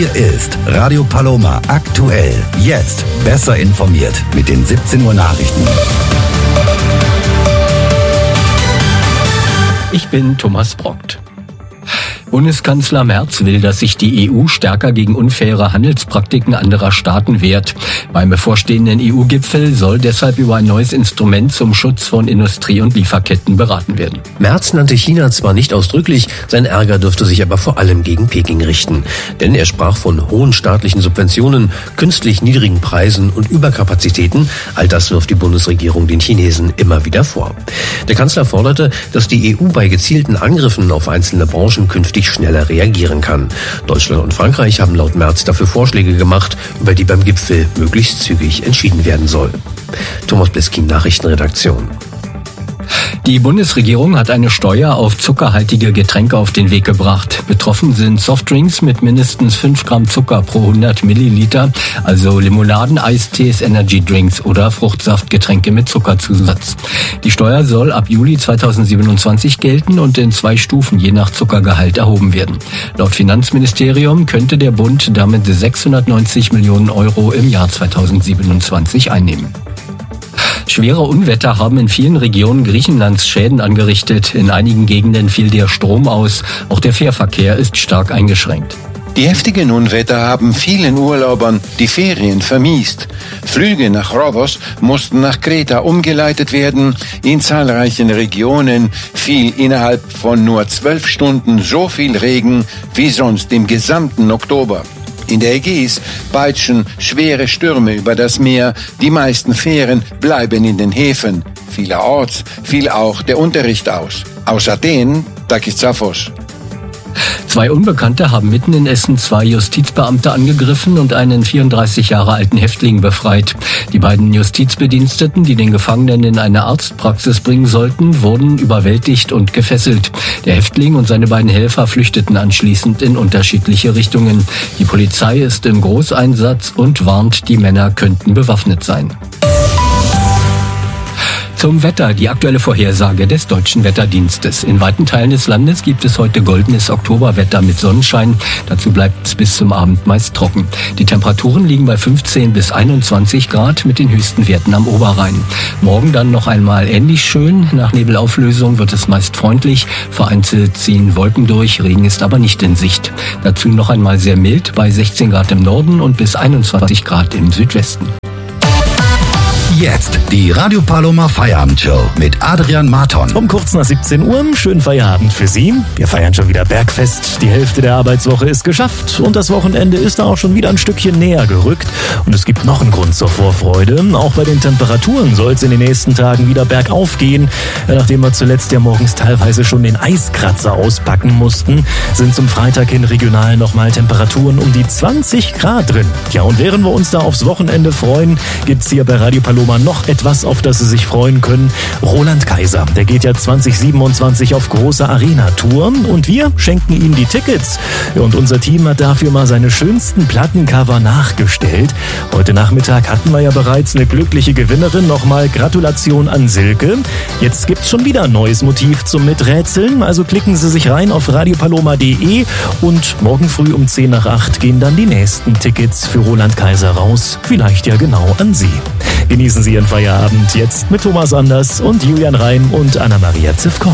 Hier ist Radio Paloma aktuell. Jetzt besser informiert mit den 17 Uhr Nachrichten. Ich bin Thomas Brockt. Bundeskanzler Merz will, dass sich die EU stärker gegen unfaire Handelspraktiken anderer Staaten wehrt. Beim bevorstehenden EU-Gipfel soll deshalb über ein neues Instrument zum Schutz von Industrie- und Lieferketten beraten werden. Merz nannte China zwar nicht ausdrücklich, sein Ärger dürfte sich aber vor allem gegen Peking richten. Denn er sprach von hohen staatlichen Subventionen, künstlich niedrigen Preisen und Überkapazitäten. All das wirft die Bundesregierung den Chinesen immer wieder vor. Der Kanzler forderte, dass die EU bei gezielten Angriffen auf einzelne Branchen künftig schneller reagieren kann. Deutschland und Frankreich haben laut Merz dafür Vorschläge gemacht, über die beim Gipfel möglichst zügig entschieden werden soll. Thomas Bliskin, Nachrichtenredaktion. Die Bundesregierung hat eine Steuer auf zuckerhaltige Getränke auf den Weg gebracht. Betroffen sind Softdrinks mit mindestens 5 Gramm Zucker pro 100 Milliliter, also Limonaden, Eistees, Energydrinks oder Fruchtsaftgetränke mit Zuckerzusatz. Die Steuer soll ab Juli 2027 gelten und in 2 Stufen je nach Zuckergehalt erhoben werden. Laut Finanzministerium könnte der Bund damit 690 Millionen Euro im Jahr 2027 einnehmen. Schwere Unwetter haben in vielen Regionen Griechenlands Schäden angerichtet. In einigen Gegenden fiel der Strom aus. Auch der Fährverkehr ist stark eingeschränkt. Die heftigen Unwetter haben vielen Urlaubern die Ferien vermiest. Flüge nach Rhodos mussten nach Kreta umgeleitet werden. In zahlreichen Regionen fiel innerhalb von nur 12 Stunden so viel Regen wie sonst im gesamten Oktober. In der Ägäis peitschen schwere Stürme über das Meer. Die meisten Fähren bleiben in den Häfen. Vielerorts fiel auch der Unterricht aus. Aus Athen, Takis Zaphos. 2 Unbekannte haben mitten in Essen 2 Justizbeamte angegriffen und einen 34 Jahre alten Häftling befreit. Die beiden Justizbediensteten, die den Gefangenen in eine Arztpraxis bringen sollten, wurden überwältigt und gefesselt. Der Häftling und seine beiden Helfer flüchteten anschließend in unterschiedliche Richtungen. Die Polizei ist im Großeinsatz und warnt, die Männer könnten bewaffnet sein. Zum Wetter, die aktuelle Vorhersage des Deutschen Wetterdienstes. In weiten Teilen des Landes gibt es heute goldenes Oktoberwetter mit Sonnenschein. Dazu bleibt es bis zum Abend meist trocken. Die Temperaturen liegen bei 15 bis 21 Grad mit den höchsten Werten am Oberrhein. Morgen dann noch einmal ähnlich schön. Nach Nebelauflösung wird es meist freundlich. Vereinzelt ziehen Wolken durch, Regen ist aber nicht in Sicht. Dazu noch einmal sehr mild bei 16 Grad im Norden und bis 21 Grad im Südwesten. Jetzt die Radio Paloma Feierabendshow mit Adrian Marton. Um kurz nach 17 Uhr, schönen Feierabend für Sie. Wir feiern schon wieder Bergfest. Die Hälfte der Arbeitswoche ist geschafft und das Wochenende ist da auch schon wieder ein Stückchen näher gerückt. Und es gibt noch einen Grund zur Vorfreude. Auch bei den Temperaturen soll es in den nächsten Tagen wieder bergauf gehen. Nachdem wir zuletzt ja morgens teilweise schon den Eiskratzer auspacken mussten, sind zum Freitag hin regional nochmal Temperaturen um die 20 Grad drin. Ja, und während wir uns da aufs Wochenende freuen, gibt's hier bei Radio Paloma noch etwas, auf das Sie sich freuen können. Roland Kaiser, der geht ja 2027 auf große Arena-Tour und wir schenken ihm die Tickets. Ja, und unser Team hat dafür mal seine schönsten Plattencover nachgestellt. Heute Nachmittag hatten wir ja bereits eine glückliche Gewinnerin. Nochmal Gratulation an Silke. Jetzt gibt's schon wieder ein neues Motiv zum Miträtseln. Also klicken Sie sich rein auf radiopaloma.de und morgen früh um 10 nach 8 gehen dann die nächsten Tickets für Roland Kaiser raus. Vielleicht ja genau an Sie. Genießen Sie Ihren Feierabend jetzt mit Thomas Anders und Julian Reim und Anna-Maria Zivkow.